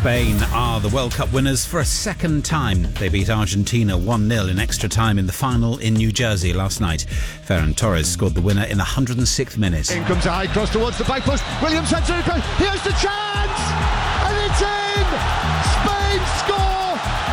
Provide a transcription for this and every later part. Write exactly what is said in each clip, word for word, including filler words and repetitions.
Spain are the World Cup winners for a second time. They beat Argentina one nil in extra time in the final in New Jersey last night. Ferran Torres scored the winner in the one hundred sixth minute. In comes a high cross towards the back post. Williams sends it across. He has the chance! And it's in! Spain score!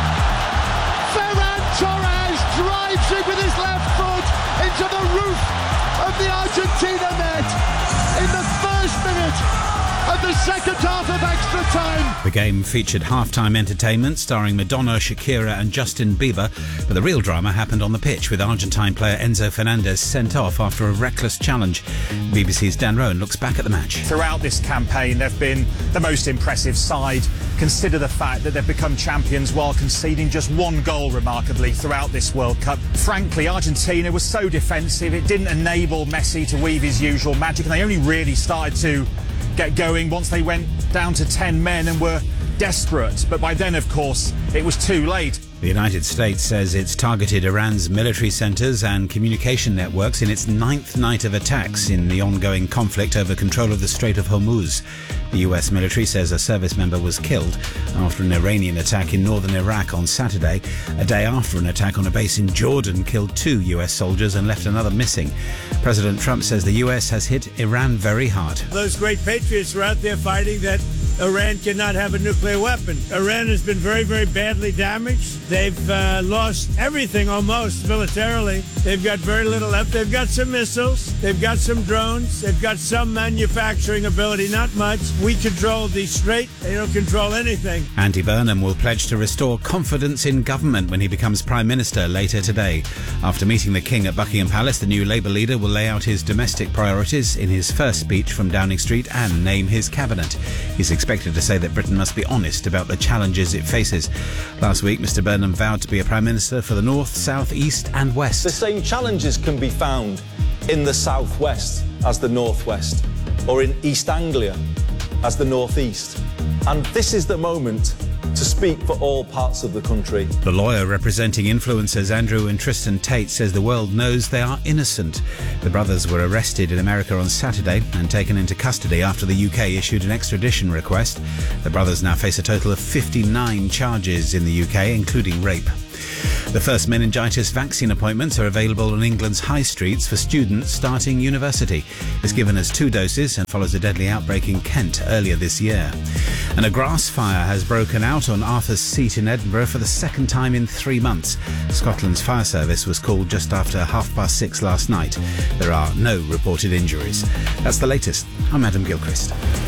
Ferran Torres drives it with his left foot into the roof of the Argentina net in the first minute of the second half of extra time. The game featured halftime entertainment starring Madonna, Shakira and Justin Bieber, but the real drama happened on the pitch with Argentine player Enzo Fernandez sent off after a reckless challenge. B B C's Dan Rowan looks back at the match. Throughout this campaign, they've been the most impressive side. Consider the fact that they've become champions while conceding just one goal, remarkably, throughout this World Cup. Frankly, Argentina was so defensive, it didn't enable Messi to weave his usual magic, and they only really started to get going once they went down to ten men and were desperate. But by then, of course, it was too late. The United States says it's targeted Iran's military centres and communication networks in its ninth night of attacks in the ongoing conflict over control of the Strait of Hormuz. The U S military says a service member was killed after an Iranian attack in northern Iraq on Saturday, a day after an attack on a base in Jordan killed two U S soldiers and left another missing. President Trump says the U S has hit Iran very hard. Those great patriots were out there fighting that Iran cannot have a nuclear weapon. Iran has been very, very badly damaged. They've uh, lost everything almost militarily. They've got very little left. They've got some missiles. They've got some drones. They've got some manufacturing ability, not much. We control the strait. They don't control anything. Andy Burnham will pledge to restore confidence in government when he becomes Prime Minister later today. After meeting the King at Buckingham Palace, the new Labour leader will lay out his domestic priorities in his first speech from Downing Street and name his cabinet. He's expected to say that Britain must be honest about the challenges it faces. Last week, Mr Burnham vowed to be a Prime Minister for the North, South, East and West. The same challenges can be found in the South West as the North West, or in East Anglia as the North East. And this is the moment to speak for all parts of the country. The lawyer representing influencers Andrew and Tristan Tate says the world knows they are innocent. The brothers were arrested in America on Saturday and taken into custody after the U K issued an extradition request. The brothers now face a total of fifty-nine charges in the U K, including rape. The first meningitis vaccine appointments are available on England's high streets for students starting university. It's given as two doses and follows a deadly outbreak in Kent earlier this year. And a grass fire has broken out on Arthur's Seat in Edinburgh for the second time in three months. Scotland's fire service was called just after half past six last night. There are no reported injuries. That's the latest. I'm Adam Gilchrist.